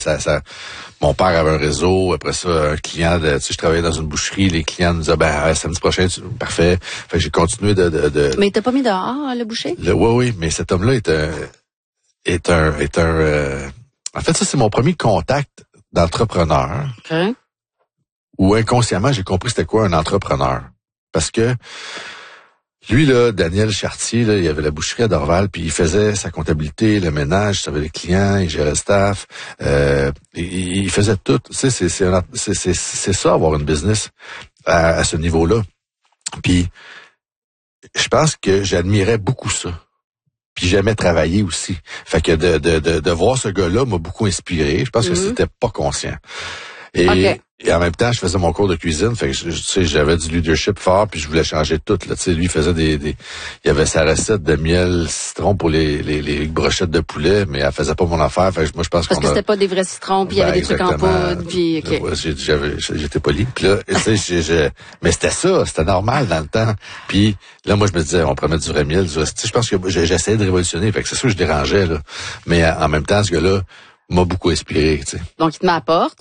Mon père avait un réseau, après ça, un client je travaillais dans une boucherie, les clients nous disaient, samedi prochain, parfait. Fait que j'ai continué de... Mais t'as pas mis dehors, le boucher? Oui, mais cet homme-là est un en fait, ça, c'est mon premier contact d'entrepreneur. OK. Où inconsciemment, j'ai compris c'était quoi un entrepreneur. Parce que lui, là, Daniel Chartier, là, il avait la boucherie à Dorval, puis il faisait sa comptabilité, le ménage, il savait les clients, il gérait le staff, il faisait tout. Tu sais, c'est ça, avoir une business à ce niveau-là. Puis, je pense que j'admirais beaucoup ça. Puis j'aimais travailler aussi. Fait que de voir ce gars-là m'a beaucoup inspiré. Je pense que c'était pas conscient. Et en même temps, je faisais mon cours de cuisine, fait que j'avais du leadership fort, puis je voulais changer tout. Là, lui faisait il avait sa recette de miel citron pour les brochettes de poulet, mais elle faisait pas mon affaire. Fait que moi, je pense parce que c'était pas des vrais citrons, puis il y avait des trucs en poudre, puis OK. Ouais, j'étais poli. Puis là, mais c'était ça, c'était normal dans le temps. Puis là, moi, je me disais, on pourrait mettre du vrai miel, je pense que j'essayais de révolutionner. Fait que c'est sûr que je dérangeais là, mais en même temps, ce gars-là m'a beaucoup inspiré, tu sais. Donc, il te m'apporte.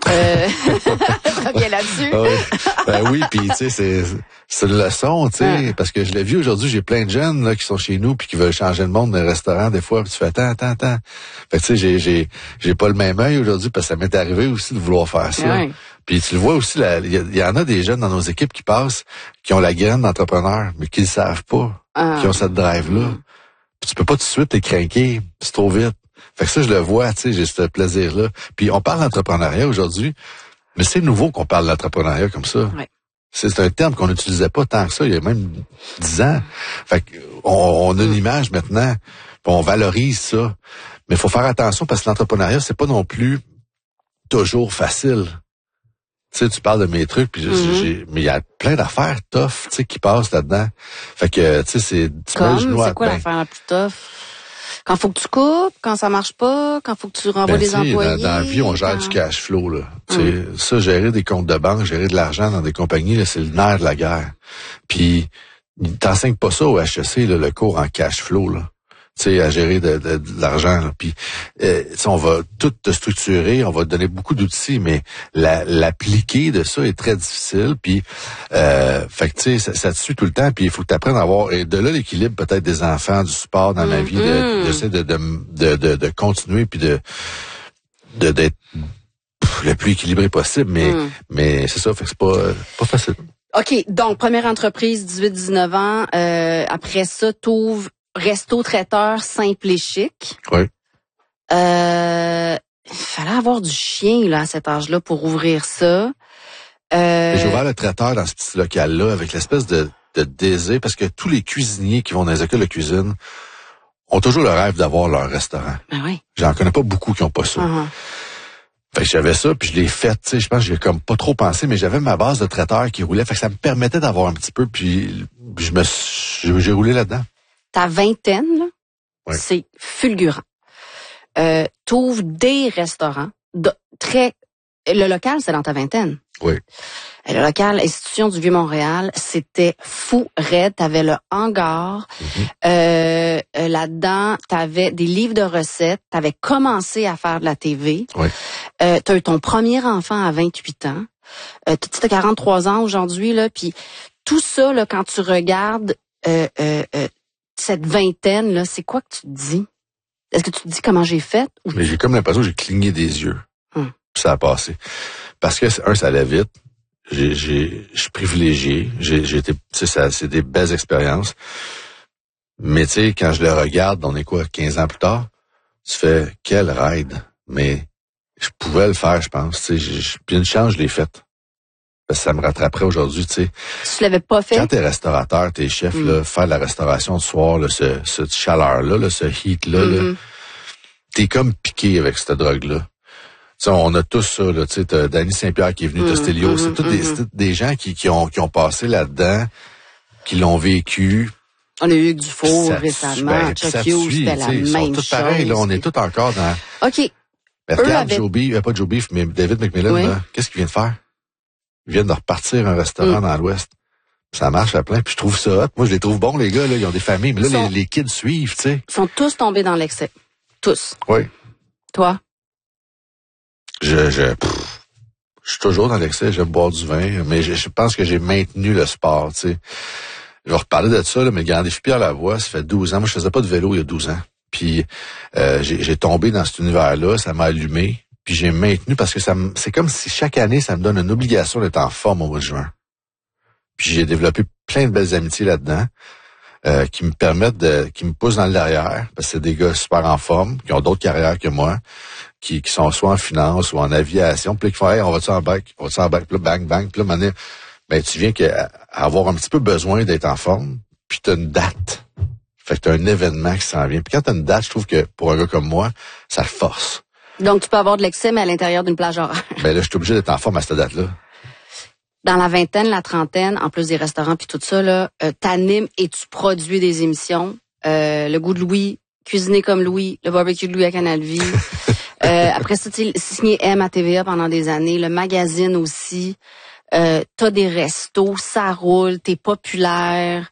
Reviens là-dessus. Oui, puis tu sais, c'est une leçon, tu sais, parce que je l'ai vu aujourd'hui, j'ai plein de jeunes là qui sont chez nous puis qui veulent changer le monde d'un restaurant des fois, puis tu fais attends. Fait que tu sais, j'ai pas le même œil aujourd'hui parce que ça m'est arrivé aussi de vouloir faire ça. Ouais. Puis tu le vois aussi, il y en a des jeunes dans nos équipes qui passent, qui ont la graine d'entrepreneur, mais qui le savent pas, qui ont cette drive-là. Puis tu peux pas tout de suite t'es craqué, c'est trop vite. Fait que ça, je le vois, tu sais, j'ai ce plaisir-là. Puis on parle d'entrepreneuriat aujourd'hui, mais c'est nouveau qu'on parle d'entrepreneuriat comme ça. Ouais. C'est un terme qu'on n'utilisait pas tant que ça il y a même 10 ans. Fait que on a une image maintenant, puis on valorise ça. Mais il faut faire attention parce que l'entrepreneuriat, c'est pas non plus toujours facile. Tu sais, tu parles de mes trucs, puis mais il y a plein d'affaires tough, tu sais, qui passent là-dedans. Fait que, tu sais, c'est quoi l'affaire la plus tough? Quand faut que tu coupes, quand ça marche pas, quand faut que tu renvoies des employés. Dans la vie, on gère du cash flow, là. Ça, gérer des comptes de banque, gérer de l'argent dans des compagnies, là, c'est le nerf de la guerre. Puis, t'enseignes pas ça au HEC, là, le cours en cash flow, là. Tu sais, à gérer de l'argent, là. Puis, on va tout te structurer, on va te donner beaucoup d'outils, mais l'appliquer de ça est très difficile. Puis, fait que tu sais, ça te suit tout le temps. Puis, il faut que tu apprennes à avoir, et de là l'équilibre peut-être des enfants, du sport dans la vie, de continuer, puis d'être le plus équilibré possible. Mais c'est ça, fait que c'est pas facile. OK, donc première entreprise, 18-19 ans. Après ça, t'ouvres resto-traiteur simple et chic. Oui. Il fallait avoir du chien là à cet âge-là pour ouvrir ça. J'ai ouvert le traiteur dans ce petit local-là avec l'espèce de désir, parce que tous les cuisiniers qui vont dans les écoles de cuisine ont toujours le rêve d'avoir leur restaurant. Ben oui. J'en connais pas beaucoup qui ont pas ça. Fait que j'avais ça, puis je l'ai fait, tu sais, je pense que j'ai comme pas trop pensé, mais j'avais ma base de traiteur qui roulait, fait que ça me permettait d'avoir un petit peu, puis j'ai roulé là-dedans. Ta vingtaine, là, c'est fulgurant. T'ouvres des restaurants, le local, c'est dans ta vingtaine. Oui. Le local, Institution du Vieux-Montréal, c'était fou raide. T'avais le hangar. Là-dedans, t'avais des livres de recettes. T'avais commencé à faire de la TV. Oui. T'as eu ton premier enfant à 28 ans. T'as 43 ans aujourd'hui, là. Puis tout ça, là, quand tu regardes cette vingtaine, là, c'est quoi que tu te dis? Est-ce que tu te dis comment j'ai fait? Mais j'ai comme l'impression que j'ai cligné des yeux. Puis ça a passé. Parce que, ça allait vite. Je suis privilégié. J'ai été, tu sais, c'est des belles expériences. Mais tu sais, quand je le regarde, on est quoi, 15 ans plus tard? Tu fais, quel ride. Mais je pouvais le faire, je pense. Tu sais, puis une chance, je l'ai faite. Parce que ça me rattraperait aujourd'hui, tu sais. Si tu l'avais pas fait. Quand t'es restaurateur, t'es chef, là, faire de la restauration de soir, là, cette chaleur-là, là, ce heat-là, là, t'es comme piqué avec cette drogue-là. T'sais, on a tous ça, là, tu sais, t'as Danny Saint-Pierre qui est venu, t'as Stélio, c'est tous des gens qui ont passé là-dedans, qui l'ont vécu. On a eu Hugues Dufour récemment, Chuck Hughes, c'était la même chose. Ils sont tous pareils, là, on est tous encore dans... OK. Mais regarde, pas Joe Beef, mais David McMillan, là, qu'est-ce qu'il vient de faire? Ils viennent de repartir un restaurant dans l'Ouest. Ça marche à plein, puis je trouve ça hot. Moi, je les trouve bons, les gars, là, ils ont des familles, mais là, les kids suivent, tu sais. Ils sont tous tombés dans l'excès. Tous. Oui. Toi? Je suis toujours dans l'excès, j'aime boire du vin, mais je pense que j'ai maintenu le sport, tu sais. Je vais reparler de ça, là, mais le Grand Défi Pierre Lavoie, ça fait 12 ans. Moi, je faisais pas de vélo il y a 12 ans. Puis j'ai tombé dans cet univers-là, ça m'a allumé, puis j'ai maintenu parce que c'est comme si chaque année, ça me donne une obligation d'être en forme au mois de juin. Puis j'ai développé plein de belles amitiés là-dedans. Qui me permettent qui me poussent dans le derrière, parce que c'est des gars super en forme, qui ont d'autres carrières que moi, qui sont soit en finance ou en aviation, puis là, qui font, hey, on va-tu en bac, puis là, bang, bang, puis là, maintenant, ben, tu viens à avoir un petit peu besoin d'être en forme, puis t'as une date. Fait que t'as un événement qui s'en vient. Puis quand t'as une date, je trouve que pour un gars comme moi, ça le force. Donc, tu peux avoir de l'excès, mais à l'intérieur d'une plage horaire. Ben là, je suis obligé d'être en forme à cette date-là. Dans la vingtaine, la trentaine, en plus des restaurants puis tout ça, là, t'animes et tu produis des émissions. Le goût de Louis, Cuisiner comme Louis, le barbecue de Louis à Canal Vie. Après ça, tu sais, signé M à TVA pendant des années, le magazine aussi. T'as des restos, ça roule, t'es populaire.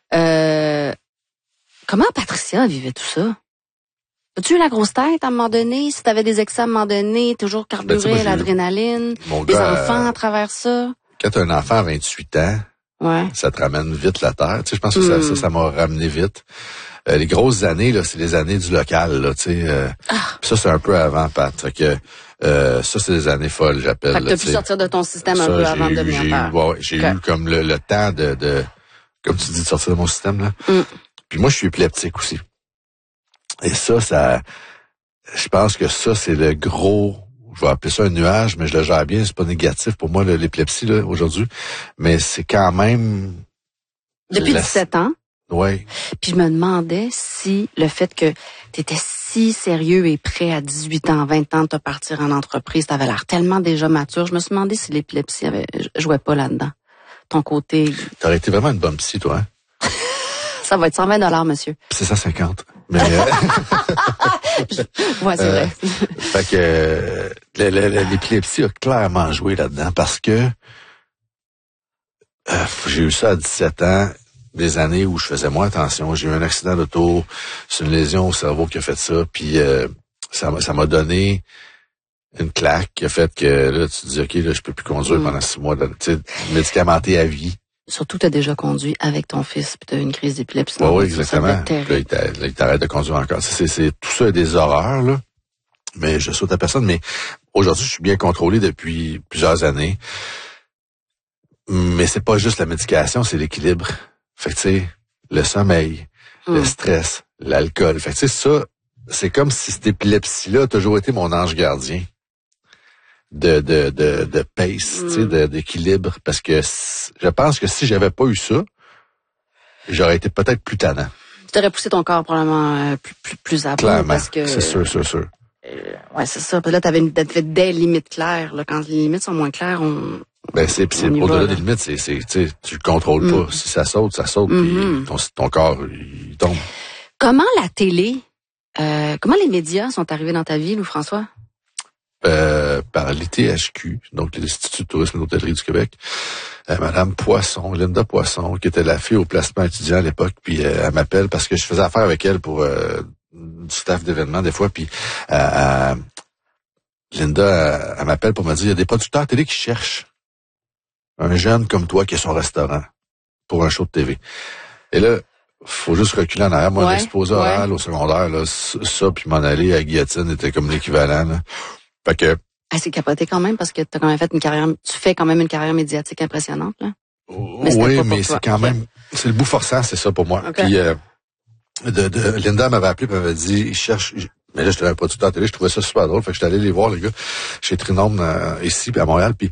Comment Patricia vivait tout ça? As-tu eu la grosse tête à un moment donné? Si t'avais des excès à un moment donné, toujours carburé à l'adrénaline, des enfants à travers ça? Quand t'as un enfant à 28 ans, ouais, ça te ramène vite la terre. Tu sais, je pense que ça m'a ramené vite. Les grosses années, là, c'est les années du local, là, tu sais. Ça, c'est un peu avant, Pat. Fait que, ça, c'est des années folles, j'appelle. Fait que t'as pu sortir de ton système un peu avant de devenir père. Ouais, j'ai eu comme le temps de, comme tu dis, de sortir de mon système, là. Puis moi, je suis épileptique aussi. Et ça, je pense que ça, c'est le gros, je vais appeler ça un nuage, mais je le gère bien, c'est pas négatif pour moi, l'épilepsie, là, aujourd'hui. Mais c'est quand même... Depuis 17 ans? Oui. Puis je me demandais si le fait que tu étais si sérieux et prêt à 18 ans, 20 ans de te partir en entreprise, t'avais l'air tellement déjà mature. Je me suis demandé si l'épilepsie jouait pas là-dedans. Ton côté... T'aurais été vraiment une bonne psy, toi, hein? Ça va être 120 $, monsieur. C'est 150. Mais ouais, c'est vrai. Fait que l'épilepsie a clairement joué là-dedans parce que j'ai eu ça à 17 ans, des années où je faisais moins attention. J'ai eu un accident d'auto, c'est une lésion au cerveau qui a fait ça, puis ça m'a donné une claque qui a fait que là tu te dis OK, là je peux plus conduire pendant 6 mois, tu sais, médicamenté à vie. Surtout, tu as déjà conduit avec ton fils, puis tu as eu une crise d'épilepsie. Oui, exactement. Là, il t'arrête de conduire encore. C'est tout ça des horreurs, là. Mais je saute à personne. Mais aujourd'hui, je suis bien contrôlé depuis plusieurs années. Mais c'est pas juste la médication, c'est l'équilibre. Fait que, tu sais, le sommeil, le stress, l'alcool. Fait que, tu sais, ça, c'est comme si cette épilepsie-là a toujours été mon ange gardien. De pace, tu sais, d'équilibre, parce que je pense que si j'avais pas eu ça, j'aurais été peut-être plus tannant. Tu t'aurais poussé ton corps probablement plus à bout, parce que c'est sûr. Ouais, c'est ça. Parce que là, t'avais des limites claires. Là, quand les limites sont moins claires, c'est au-delà des limites, tu sais, tu le contrôles pas. Si ça saute, puis ton corps il tombe. Comment la télé, comment les médias sont arrivés dans ta vie, Louis-François? Par l'ITHQ, donc l'Institut de tourisme et d'hôtellerie du Québec. Madame Poisson, Linda Poisson, qui était la fille au placement étudiant à l'époque, puis elle m'appelle parce que je faisais affaire avec elle pour du staff d'événements des fois, puis Linda, elle m'appelle pour me dire, il y a des producteurs télé qui cherchent un jeune comme toi qui a son restaurant pour un show de TV. Et là, faut juste reculer en arrière. Moi, l'exposé oral au secondaire, là, ça puis m'en aller à Guillotine était comme l'équivalent, là. Fait que... c'est capoté quand même parce que t'as quand même fait tu fais quand même une carrière médiatique impressionnante, là. Mais c'est quand même, c'est le bout forçant, c'est ça pour moi. Okay. Puis, Linda m'avait appelé et m'avait dit, il cherche, mais là, j'étais un producteur télé, je trouvais ça super drôle. Fait que j'étais allé les voir, les gars, chez Trinôme, ici, à Montréal. Puis,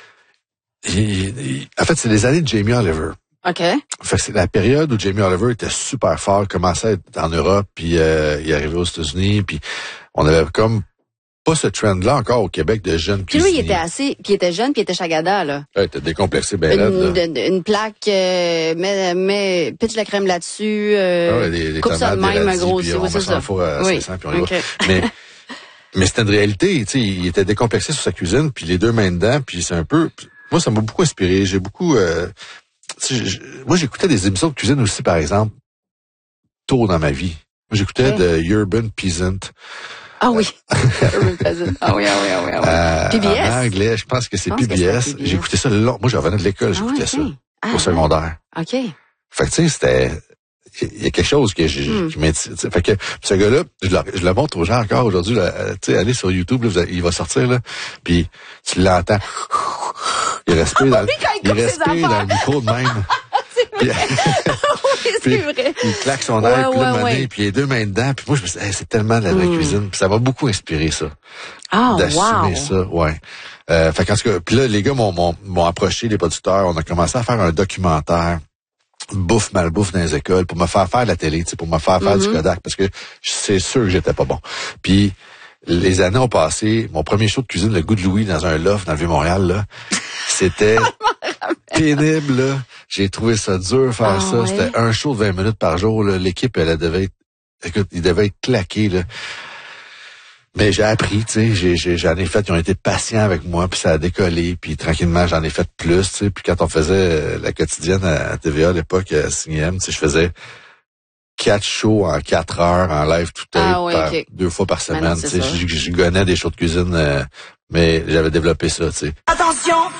en fait, c'est les années de Jamie Oliver. OK. Fait que c'est la période où Jamie Oliver était super fort, commençait à être en Europe, puis il est arrivé aux États-Unis, puis on avait comme pas ce trend-là encore au Québec de jeunes cuisiniers. Puis lui, il était jeune, puis il était chagada, là. Ouais, il était décomplexé, ben une plaque, pitch la crème là-dessus, coupe ça de même, un gros aussi, c'est ça. Mais c'était une réalité, tu sais, il était décomplexé sur sa cuisine, puis les deux mains dedans, puis c'est un peu... Moi, ça m'a beaucoup inspiré. J'ai beaucoup... moi, j'écoutais des émissions de cuisine aussi, par exemple, tôt dans ma vie. Moi, j'écoutais de Urban Peasant. Ah oui. Urban Peasant. Ah oui. PBS. En anglais, je pense que c'est PBS. J'ai écouté ça long. Moi, je revenais de l'école, j'écoutais ça. Au secondaire. OK. Fait que, tu sais, c'était... Il y a quelque chose qui m'intéresse. Fait que ce gars-là, je le montre aux gens encore aujourd'hui. Tu sais, allez sur YouTube, là, il va sortir, là, puis tu l'entends. Il respire dans le micro de même. C'est vrai. Oui, c'est vrai. Il claque son air, puis là, puis il a deux mains dedans. Puis moi, je me suis dit, c'est tellement de la vraie cuisine. Puis ça m'a beaucoup inspiré, ça. Ah, d'assumer ça, ouais. Fait qu'en tout cas, puis là, les gars m'ont approché, les producteurs. On a commencé à faire un documentaire. Bouffe, malbouffe dans les écoles, pour me faire faire de la télé, tu sais, pour me faire faire du Kodak, parce que c'est sûr que j'étais pas bon. Puis, les années ont passé, mon premier show de cuisine, Le Goût de Louis, dans un loft dans le Vieux-Montréal, là, c'était pénible, là. J'ai trouvé ça dur faire ça. Ouais. C'était un show de 20 minutes par jour, là. L'équipe, il devait être claqué, là. Mais j'ai appris, tu sais, j'en ai fait, ils ont été patients avec moi, puis ça a décollé, puis tranquillement, j'en ai fait plus, tu sais, puis quand on faisait la quotidienne à TVA à l'époque, à CIM, tu sais, je faisais 4 shows en 4 heures, en live tout tape, 2 fois par semaine, tu sais, je gonnais des shows de cuisine, mais j'avais développé ça, tu sais. Attention!